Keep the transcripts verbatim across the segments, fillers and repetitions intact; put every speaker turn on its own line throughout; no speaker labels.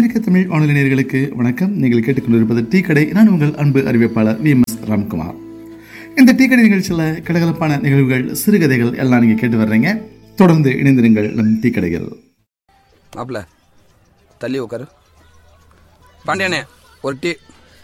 அமெரிக்க தமிழ் வானொலி நேயர்களுக்கு வணக்கம். நீங்கள் கேட்டுக்கொண்டிருப்பது டீ கடை. நான் உங்கள் அன்பு அறிவிப்பாளர் வி எம் எஸ் ராம்குமார். இந்த டீ கடை நிகழ்ச்சியில் கலகலப்பான நிகழ்வுகள், சிறுகதைகள் எல்லாம் நீங்கள் கேட்டு வர்றீங்க. தொடர்ந்து இணைந்திருங்கள் நம் டீ கடைகள்.
மாப்பிள்ள தள்ளி உட்காரு. பாண்டியானே ஒரு டீ.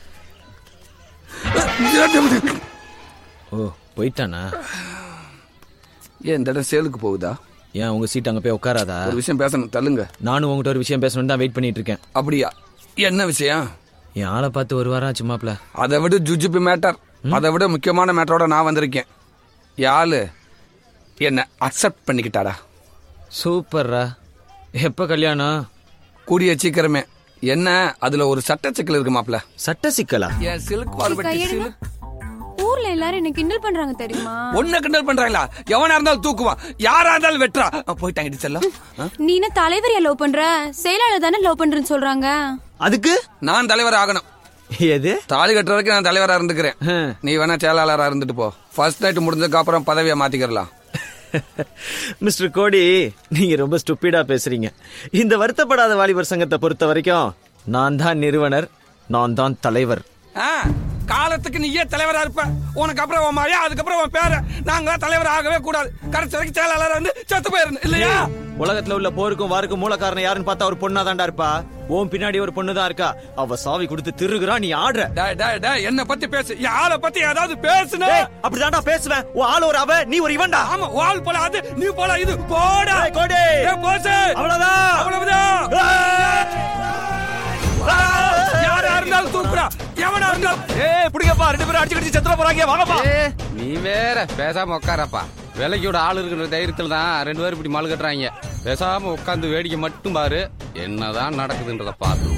ஓ போயிட்டானா?
ஏன் இந்த இடம் சேலுக்கு போகுதா?
ஏன் உங்க சீட் அங்க போய் உட்காராதா?
ஒரு விஷயம் பேசணும், தள்ளுங்க.
நானும் உங்ககிட்ட ஒரு விஷயம் பேசணும் தான் வெயிட் பண்ணிட்டு இருக்கேன்.
அப்படியா? என்ன விஷயம்?
என் ஆளை பார்த்து ஒரு வாரம் ஆச்சு மாப்பிள்ள.
அதை விட ஜுஜுபி மேட்டர், அதை விட முக்கியமான மேட்டரோட நான் வந்திருக்கேன். யாழு என்ன அக்செப்ட் பண்ணிக்கிட்டாடா.
சூப்பர்ரா. எப்ப கல்யாணம்?
கூடிய சீக்கிரமே. என்ன அதுல ஒரு சட்ட சிக்கல் இருக்கு மாப்பிள்ள.
சட்ட சிக்கலா?
என் சில்க் பார்வட்டி சில்க்.
ஊர்ல எல்லாரும் என்ன கிண்டல் பண்றாங்க தெரியுமா?
ஒன்ன கிண்டல் பண்றாங்களா? எவனா இருந்தாலும் தூக்குவான், யாரா இருந்தாலும் வெட்டுறா. போயிட்டாங்க செல்லம்.
நீ என்ன தலைவரையா லவ் பண்ற? செயலாளர் தானே லவ் பண்றேன்னு சொல்றாங்க.
அதுக்கு
நான் தலைவர் ஆகணும்.
எது?
தாலி கட்டுற வரைக்கும் நான் தலைவரா இருந்துக்கிறேன். நீ வேணா செயலாளரா இருந்துட்டு போ. ஃபர்ஸ்ட் நைட் முடிஞ்சதுக்கு அப்புறம் பதவியை மாத்திக்கிறலாம்.
மிஸ்டர் கோடி, நீங்க ரொம்ப ஸ்டூபிடா பேசுறீங்க. இந்த வருத்தப்படாத வாலிபர் சங்கத்தை பொறுத்த வரைக்கும் நான் தான் நிறுவனர், நான் தான் தலைவர்.
காலத்துக்கு நீயே தலைவரா இருப்ப. உனக்கு அப்புறம் உன் மாயா, அதுக்கப்புறம் உன் பேர. நாங்க தலைவர் ஆகவே கூடாது. கடைசி வரைக்கும் செயலாளர் வந்து செத்து போயிருந்து இல்லையா?
உலகத்துல உள்ள போருக்கும் வாருக்கும் மூல காரணம் யாருன்னு பார்த்தா ஒரு பொண்ணா தான்டா இருப்பா. ஓம் பின்னாடி ஒரு பொண்ணு தான் இருக்கா. அவ சாவி கொடுத்து திருகுறா, நீ ஆடுற.
டேய் டேய் டேய், என்ன பத்தி பேசு. என் ஆளை பத்தி ஏதாவது பேசுனே.
அப்படிதான்டா பேசுவேன். உன் ஆள் ஒரு அவ, நீ ஒரு இவன்டா.
ஆமா, வால் போல அது, நீ போல இது. போடா
கோடி.
ஏய் போசே,
அவ்வளவுதான்
அவ்வளவுதான். யாரா இருந்தாலும் தூக்குறா, எவனா இருந்தாலும்.
ஏய் புடிங்கப்பா, ரெண்டு பேரும் அடிச்சு கடிச்சு செத்துற போறாங்க. வாங்கப்பா.
நீ வேற பேசாம உட்காரப்பா. விலைக்கோட ஆள் இருக்கிற தைரியத்துல தான் ரெண்டு பேரும் இப்படி மாலு கட்டுறாங்க. பேசாம உட்காந்து வேடிக்கை மட்டும் பாரு, என்னதான் நடக்குதுன்றத பாத்து.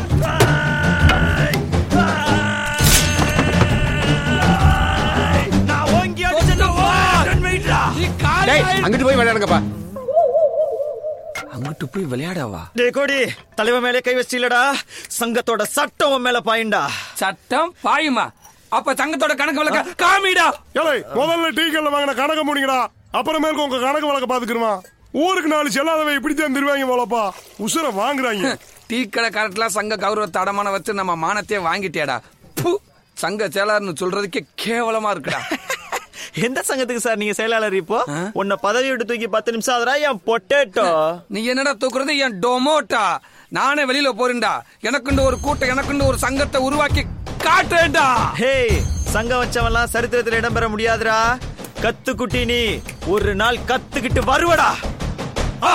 அங்கிட்டு போய் விளையாடுங்கப்பா. அங்கிட்டு போய் விளையாடாவா?
டேய் கோடி, தலைவன் மேலே கை வச்சிலடா. சங்கத்தோட சட்டம் மேல பாயுண்டா.
சட்டம் பாயுமா? அப்ப சங்கத்தோட கணக்கு வழக்க காமிடா.
ஏலே, முதல்ல டீ கல்ல வாங்கின கணக்கு முடிங்கடா. அப்புறமேலுக்கு உங்க கணக்கு வழக்க பாத்துக்கிறமா. ஊருக்கு நாலு செல்லாதவை இப்படித்தான் திருவாங்க போலப்பா. உசுர வாங்குறாங்க.
டீ கடை கரெக்ட்லாம் சங்க கௌரவத்தை அடமான வச்சு நம்ம மானத்தையே வாங்கிட்டேடா. சங்க செயலாளர்னு சொல்றதுக்கே கேவலமா இருக்குடா.
எந்த சங்கத்துக்கு சார் நீங்க செயலாளர்? இப்போ உன்னை பதவி விட்டு தூக்கி பத்து நிமிஷம் ஆகுறா. என் பொட்டேட்டோ.
நீ என்னடா தூக்குறது? என் டொமோட்டா. நானே வெளியில போறேன்டா. எனக்குண்டு ஒரு கூட்டம், எனக்குண்டு ஒரு சங்கத்தை உருவாக்கி காட்டேன்டா.
ஹே, சங்கம் வச்சவன்லாம் சரித்திரத்தில் இடம்பெற முடியாதுடா. கத்துக்குட்டி, நீ ஒரு நாள் கத்துக்கிட்டு வருவடா.